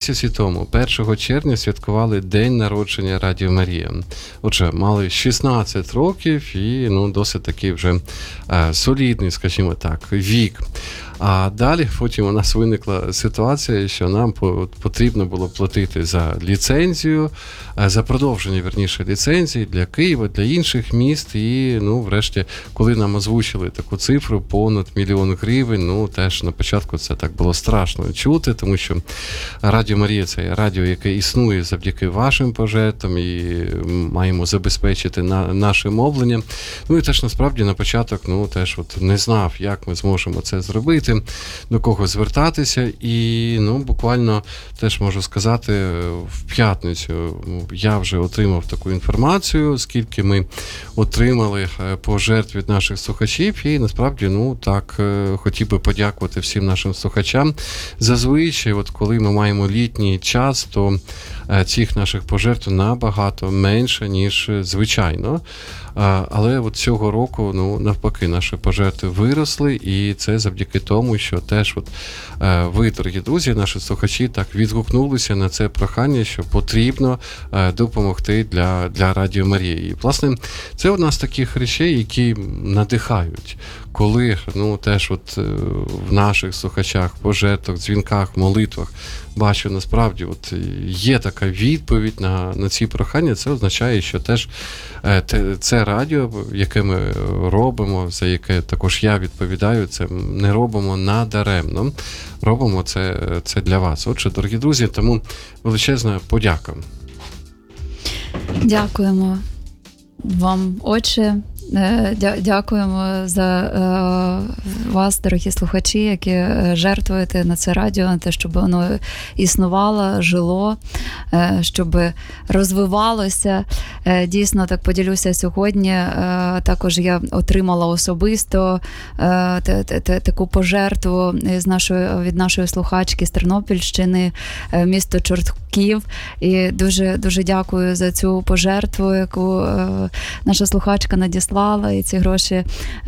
Місяці тому, 1 червня, святкували День народження Радіо Марія. Отже, мали 16 років і досить такий вже солідний, скажімо так, вік. А далі потім у нас виникла ситуація, що нам потрібно було платити за ліцензію, за продовження, ліцензії для Києва, для інших міст. І, врешті, коли нам озвучили таку цифру, понад 1 мільйон гривень, теж на початку це так було страшно чути, тому що Радіо Марія – це радіо, яке існує завдяки вашим пожертвам, і маємо забезпечити наше мовлення. І теж, насправді, на початок, теж не знав, як ми зможемо це зробити, до кого звертатися, і буквально теж можу сказати, в п'ятницю я вже отримав таку інформацію, скільки ми отримали пожертв від наших слухачів, і насправді, так, хотів би подякувати всім нашим слухачам. Зазвичай, коли ми маємо літній час, то цих наших пожертв набагато менше, ніж звичайно. Але цього року, навпаки, наші пожертви виросли, і це завдяки тому, що теж ви, дорогі друзі, наші слухачі, так відгукнулися на це прохання, що потрібно допомогти для Радіо Марії. І, власне, це одна з таких речей, які надихають. Коли, теж в наших слухачах, пожертвах, дзвінках, молитвах бачу, насправді, є така відповідь на ці прохання, це означає, що теж це радіо, яке ми робимо, за яке також я відповідаю, це не робимо надаремно, робимо це для вас. Отже, дорогі друзі, тому величезна подяка. Дякуємо вам, отче. Дякуємо за вас, дорогі слухачі, які жертвуєте на це радіо, на те, щоб воно існувало, жило, щоб розвивалося. Дійсно, так поділюся сьогодні. Також я отримала особисто таку пожертву від нашої слухачки з Тернопільщини, місто Чортків. І дуже, дуже дякую за цю пожертву, яку наша слухачка надіслала. І ці гроші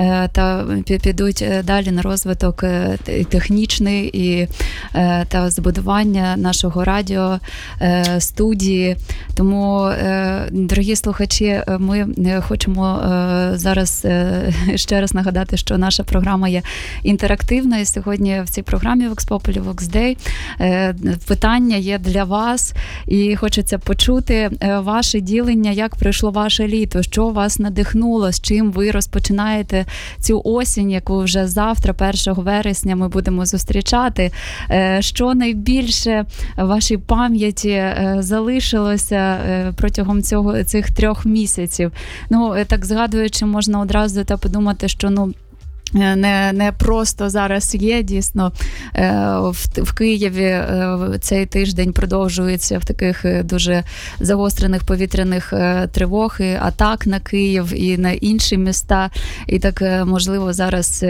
підуть далі на розвиток технічний і та збудування нашого радіо, студії. Тому, дорогі слухачі, ми хочемо зараз ще раз нагадати, що наша програма є інтерактивною. Сьогодні в цій програмі Vox Populi, Vox Dei питання є для вас, і хочеться почути ваше ділення, як пройшло ваше літо, що вас надихнуло, з чим ви розпочинаєте цю осінь, яку вже завтра, 1 вересня, ми будемо зустрічати. Що найбільше в вашій пам'яті залишилося протягом цих 3 місяців? Так згадуючи, можна одразу подумати, що не просто зараз є, дійсно, в Києві цей тиждень продовжується в таких дуже загострених повітряних тривог, і атак на Київ і на інші міста. І так, можливо, зараз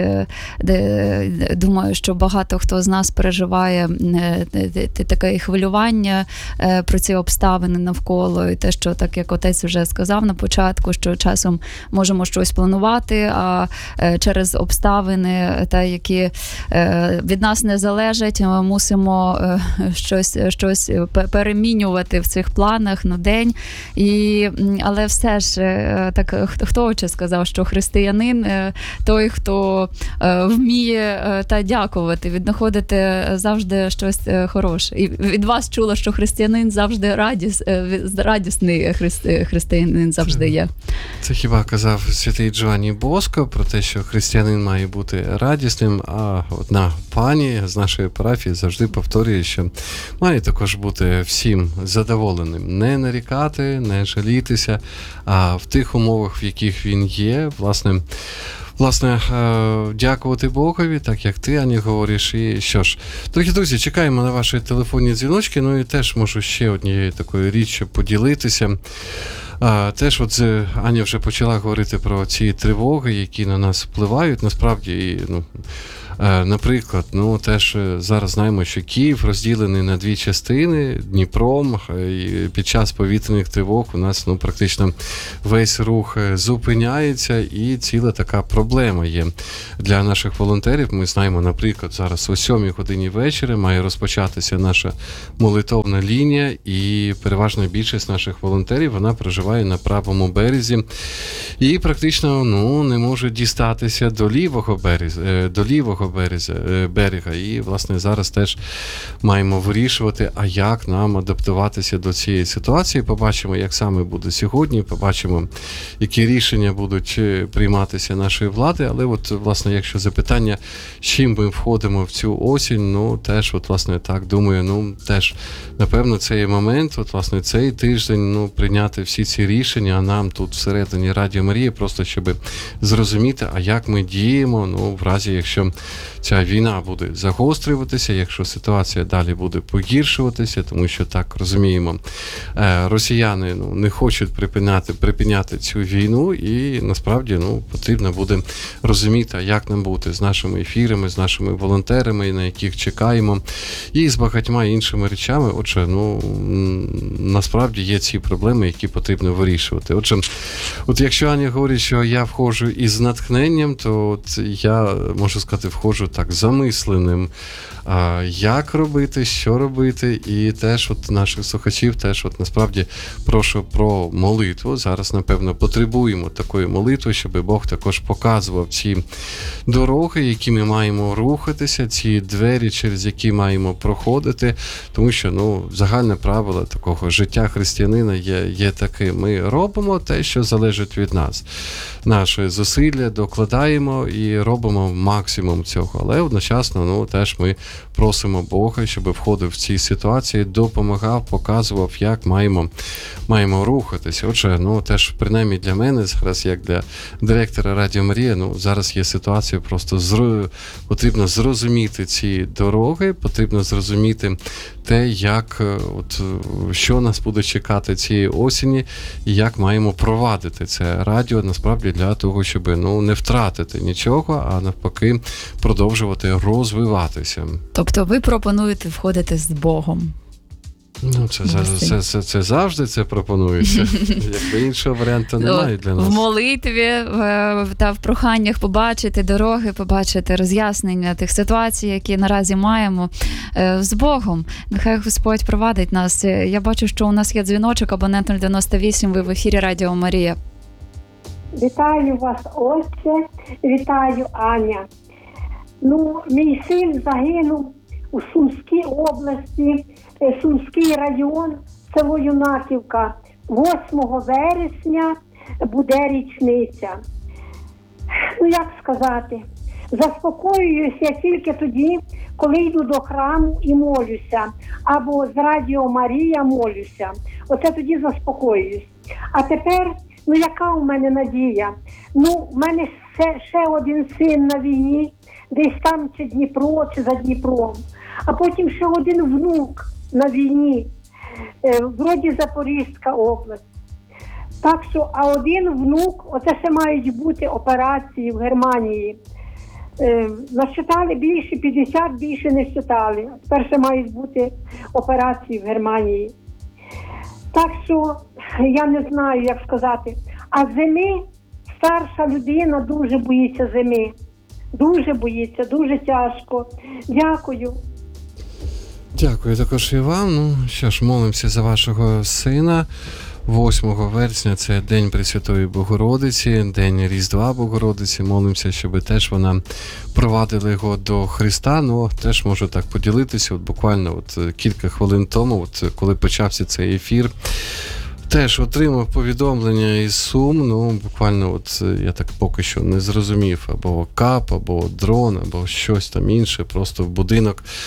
думаю, що багато хто з нас переживає таке хвилювання про ці обставини навколо, і те, що, так як отець вже сказав на початку, що часом можемо щось планувати, а через обставини, які від нас не залежать, ми мусимо щось перемінювати в цих планах на день. Але все ж, так, хто отче сказав, що християнин той, хто вміє дякувати, віднаходити завжди щось хороше. І від вас чула, що християнин завжди радісний християнин завжди є. Це хіба казав святий Джованні Боско про те, що християнин має бути радісним, а одна пані з нашої парафії завжди повторює, що має також бути всім задоволеним. Не нарікати, не жалітися, а в тих умовах, в яких він є, власне, дякувати Богові, так як ти, Аня, говориш. І що ж, дорогі друзі, чекаємо на ваші телефонні дзвіночки, і теж можу ще однією такою річчю поділитися. Теж Аня вже почала говорити про ці тривоги, які на нас впливають. Насправді, Наприклад, ну теж зараз знаємо, що Київ розділений на дві частини Дніпром, і під час повітряних тривог у нас практично весь рух зупиняється, і ціла така проблема є для наших волонтерів. Ми знаємо, наприклад, зараз о 7 годині вечора має розпочатися наша молитовна лінія, і переважна більшість наших волонтерів, вона проживає на правому березі і практично не може дістатися до лівого берега. І, власне, зараз теж маємо вирішувати, а як нам адаптуватися до цієї ситуації. Побачимо, як саме буде сьогодні, побачимо, які рішення будуть прийматися нашої влади. Але от, власне, якщо запитання, з чим ми входимо в цю осінь, теж, от, власне, так, думаю, теж, напевно, цей момент, от, власне, цей тиждень, прийняти всі ці рішення, а нам тут всередині Радіо Марія, просто щоб зрозуміти, а як ми діємо, в разі, якщо ця війна буде загострюватися, якщо ситуація далі буде погіршуватися, тому що, так розуміємо, росіяни не хочуть припиняти цю війну, і насправді потрібно буде розуміти, як нам бути з нашими ефірами, з нашими волонтерами, на яких чекаємо, і з багатьма іншими речами. Отже, насправді є ці проблеми, які потрібно вирішувати. Отже, от якщо Аня говорить, що я входжу із натхненням, то от я, можу сказати, входжу так замисленим, як робити, що робити, і теж от наших слухачів теж от насправді прошу про молитву. Зараз, напевно, потребуємо такої молитви, щоб Бог також показував ці дороги, які ми маємо рухатися, ці двері, через які маємо проходити, тому що, загальне правило такого життя християнина є таке: ми робимо те, що залежить від нас. Наші зусилля докладаємо і робимо максимум цього, але одночасно, теж ми просимо Бога, щоб входив в ці ситуації, допомагав, показував, як маємо рухатися. Отже, теж принаймні для мене, зараз як для директора Радіо Марія, зараз є ситуація, просто потрібно зрозуміти ці дороги, потрібно зрозуміти те, що нас буде чекати цієї осені, і як маємо провадити це радіо, насправді, для того, щоб не втратити нічого, а навпаки продовжувати розвиватися. Тобто ви пропонуєте входити з Богом? Це завжди це пропонується. Якби іншого варіанту немає для нас. В молитві та в проханнях побачити дороги, побачити роз'яснення тих ситуацій, які наразі маємо, з Богом. Нехай Господь провадить нас. Я бачу, що у нас є дзвіночок, абонент 098, ви в ефірі Радіо Марія. Вітаю вас, Отче, вітаю, Аня. Мій син загинув у Сумській області, Сумський район, село Юнаківка. 8 вересня буде річниця. Як сказати, заспокоююся я тільки тоді, коли йду до храму і молюся, або з Радіо Марія молюся. Оце тоді заспокоююсь. А тепер, яка у мене надія? У мене ще один син на війні, десь там, чи Дніпро, чи за Дніпром. А потім ще один внук на війні, вроді Запорізька область. Так що, а один внук, оце ще мають бути операції в Германії. Насчитали більше, 50 більше не считали. Тепер ще мають бути операції в Германії. Так що, я не знаю, як сказати. А зими, старша людина дуже боїться зими. Дуже боїться, дуже тяжко. Дякую. Дякую також і вам. Що ж, молимося за вашого сина. 8 вересня – це День Пресвятої Богородиці, День Різдва Богородиці. Молимося, щоб теж вона провадила його до Христа. Теж можу так поділитися. Буквально кілька хвилин тому, коли почався цей ефір, теж отримав повідомлення із Сум. Буквально я так поки що не зрозумів, або кап, або дрон, або щось там інше. Просто в будинок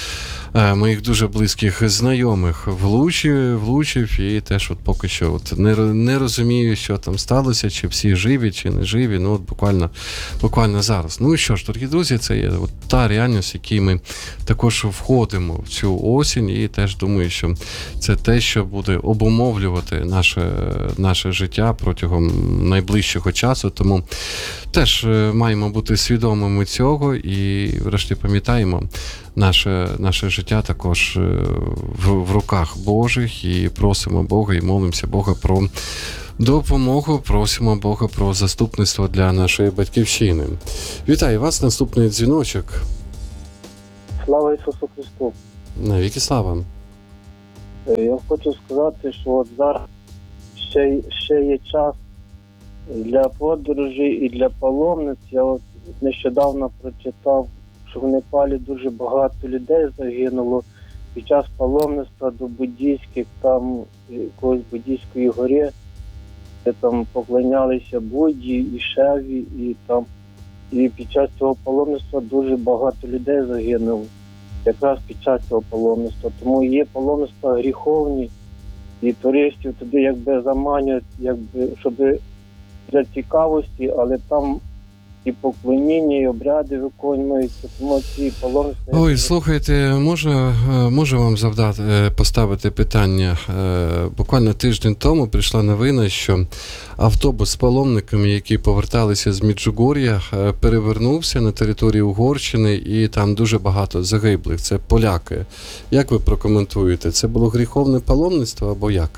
моїх дуже близьких знайомих влучив і теж от поки що от не розумію, що там сталося, чи всі живі, чи не живі, ну от буквально зараз. Ну і що ж, дорогі друзі, це є от та реальність, в якій ми також входимо в цю осінь, і теж думаю, що це те, що буде обумовлювати наше життя протягом найближчого часу, тому теж маємо бути свідомими цього і врешті пам'ятаємо, наше життя також в руках Божих, і просимо Бога і молимося Бога про допомогу, просимо Бога про заступництво для нашої батьківщини. Вітаю вас, наступний дзвіночок. Слава Ісусу Христу! Навіки слава! Я хочу сказати, що от зараз ще є час для подорожі і для паломниць. Я от нещодавно прочитав, що в Непалі дуже багато людей загинуло під час паломництва до буддійських, там якоїсь буддійської гори, де там поклонялися Будді і Шеві, і під час цього паломництва дуже багато людей загинуло. Якраз під час цього паломництва. Тому є паломництва гріховні, і туристів туди якби заманюють, щоб для цікавості, але там і поклоніння, і обряди виконуються, тому ці паломництва... Ой, слухайте, можу вам поставити питання. Буквально тиждень тому прийшла новина, що автобус з паломниками, які поверталися з Меджугор'я, перевернувся на території Угорщини, і там дуже багато загиблих. Це поляки. Як ви прокоментуєте? Це було гріховне паломництво або як?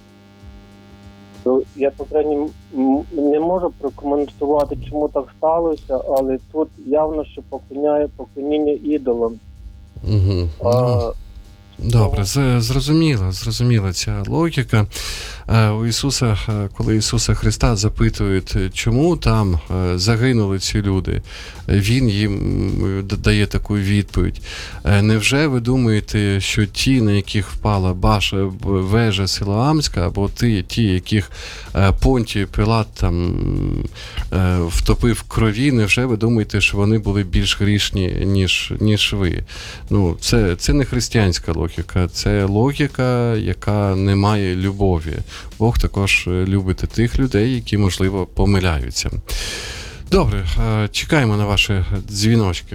Я, по крайній, не можу прокоментувати, чому так сталося, але тут явно, що поклоніння ідолам. Угу. Добре, зрозуміла ця логіка. У Ісуса, коли Ісуса Христа запитують, чому там загинули ці люди, Він їм дає таку відповідь. Невже ви думаєте, що ті, на яких впала вежа Силоамська, або ті, яких Понтій Пилат там втопив в крові, невже ви думаєте, що вони були більш грішні, ніж ви? Ну, це не християнська логіка, це логіка, яка не має любові. Бог також любить тих людей, які, можливо, помиляються. Добре, чекаємо на ваші дзвіночки.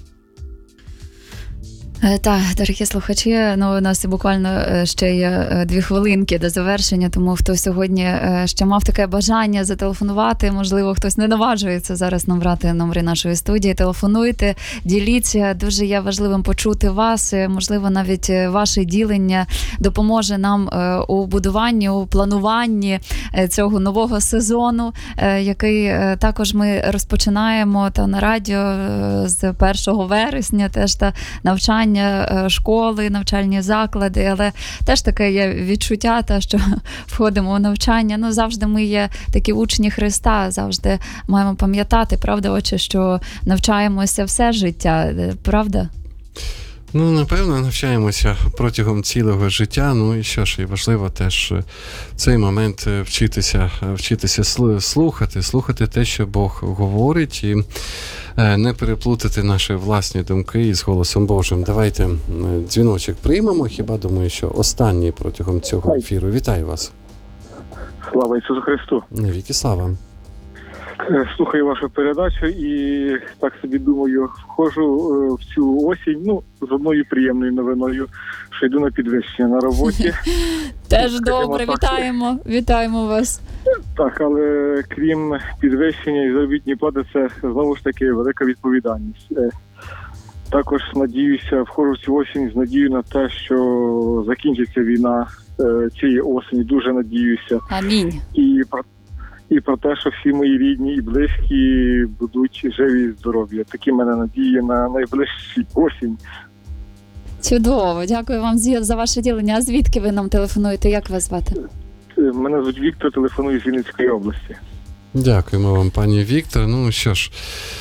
Так, дорогі слухачі, у нас буквально ще є 2 хвилинки до завершення, тому хто сьогодні ще мав таке бажання зателефонувати, можливо, хтось не наважується зараз набрати номери нашої студії, телефонуйте, діліться, дуже є важливим почути вас, можливо, навіть ваше ділення допоможе нам у будуванні, у плануванні цього нового сезону, який також ми розпочинаємо на радіо з 1 вересня, теж та навчання школи, навчальні заклади, але теж таке є відчуття, що входимо у навчання. Завжди ми є такі учні Христа, завжди маємо пам'ятати, правда, отче, що навчаємося все життя, правда? Напевно, навчаємося протягом цілого життя, і що ж, і важливо теж в цей момент вчитися слухати те, що Бог говорить, і не переплутати наші власні думки із голосом Божим. Давайте дзвіночок приймемо, хіба думаю, що останній протягом цього ефіру. Вітаю вас. Слава Ісусу Христу. Навіки слава. Слухаю вашу передачу і так собі думаю, входжу в цю осінь, з одною приємною новиною, що йду на підвищення на роботі. Теж добре, вітаємо вас. Так, але крім підвищення і заробітні плати, це знову ж таки велика відповідальність. Також надіюся, входжу в цю осінь з надією на те, що закінчиться війна цієї осені, дуже надіюся. Амінь. І про те, що всі мої рідні і близькі будуть живі і здорові. Такі в мене надії на найближчі осінь. Чудово, дякую вам за ваше ділення. А звідки ви нам телефонуєте? Як вас звати? Мене звуть Віктор, телефоную з Вінницької області. Дякуємо вам, пані Віктор. Що ж,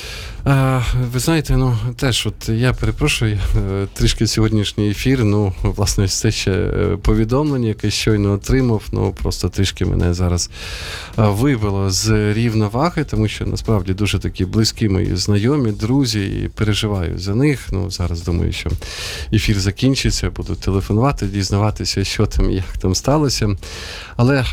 Ви знаєте, теж от я перепрошую, трішки сьогоднішній ефір, власне, це ще повідомлення, яке щойно отримав, просто трішки мене зараз вибило з рівноваги, тому що насправді дуже такі близькі мої знайомі, друзі, і переживаю за них. Зараз думаю, що ефір закінчиться, буду телефонувати, дізнаватися, що там, як там сталося. Але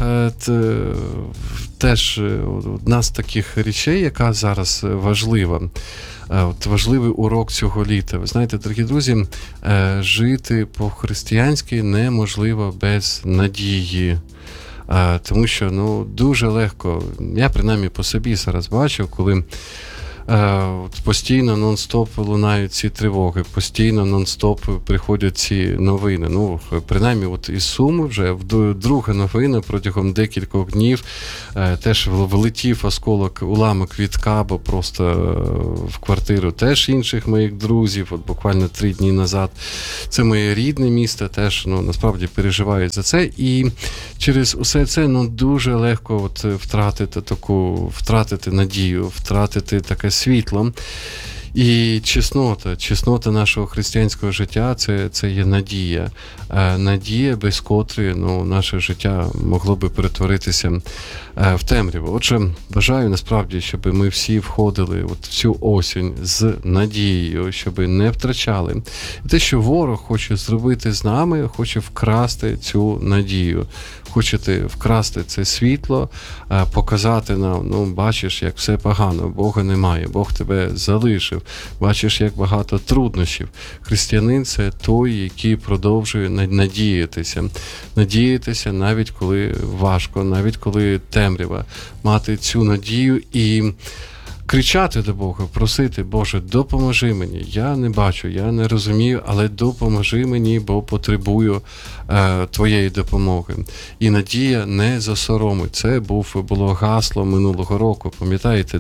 теж одна з таких речей, яка зараз важлива, важливий урок цього літа. Ви знаєте, дорогі друзі, жити по-християнськи неможливо без надії. Тому що дуже легко, я принаймні по собі зараз бачу, коли постійно нон-стоп лунають ці тривоги, постійно нон-стоп приходять ці новини. Принаймні, із Суми вже друга новина протягом декількох днів. Теж влетів осколок, уламок від каба просто в квартиру теж інших моїх друзів, буквально 3 дні назад. Це моє рідне місто, теж насправді переживають за це. І через усе це дуже легко втратити надію, втратити таке світло. І чеснота нашого християнського життя – це є надія. Надія, без котрої наше життя могло би перетворитися в темряву. Отже, бажаю насправді, щоб ми всі входили в цю осінь з надією, щоб не втрачали. І те, що ворог хоче зробити з нами, хоче вкрасти цю надію. Хочете вкрасти це світло, показати нам, бачиш, як все погано, Бога немає, Бог тебе залишив, бачиш, як багато труднощів. Християнин – це той, який продовжує надіятися навіть коли важко, навіть коли темрява, мати цю надію і кричати до Бога, просити: Боже, допоможи мені, я не бачу, я не розумію, але допоможи мені, бо потребую Твоєї допомоги. І надія не засоромить. Це було гасло минулого року, пам'ятаєте,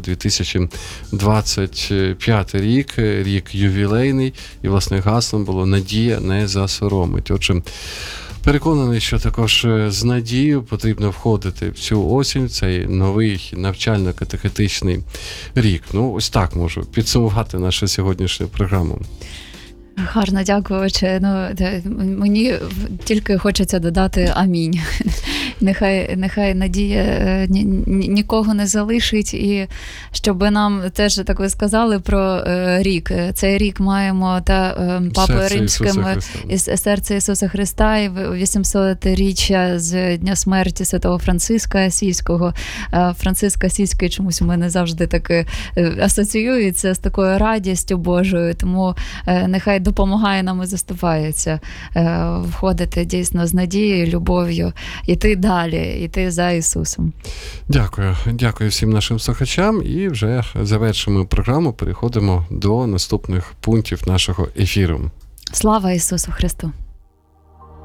2025 рік ювілейний, і, власне, гаслом було «Надія не засоромить». Отже, переконаний, що також з надією потрібно входити в цю осінь, цей новий навчально-катехетичний рік. Ось так можу підсумувати нашу сьогоднішню програму. Гарно, дякуючи. Мені тільки хочеться додати амінь. Нехай надія нікого не залишить, і щоб нам теж, так ви сказали, про рік. Цей рік маємо Папою Римським із серця Ісуса Христа і 800-річчя з дня смерті святого Франциска Асійського. Франциск Асійський чомусь у мене завжди так асоціюється з такою радістю Божою, тому нехай допомагає нам і заступається входити дійсно з надією, любов'ю, йти далі, йти за Ісусом. Дякую всім нашим слухачам, і вже завершимо програму, переходимо до наступних пунктів нашого ефіру. Слава Ісусу Христу!